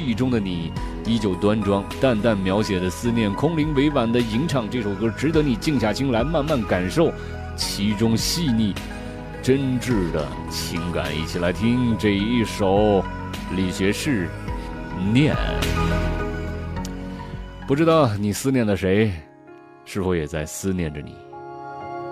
忆中的你依旧端庄，淡淡描写的思念，空灵委婉的吟唱，这首歌值得你静下心来慢慢感受其中细腻真挚的情感。一起来听这一首李学士《念》。不知道你思念的谁，是否也在思念着你？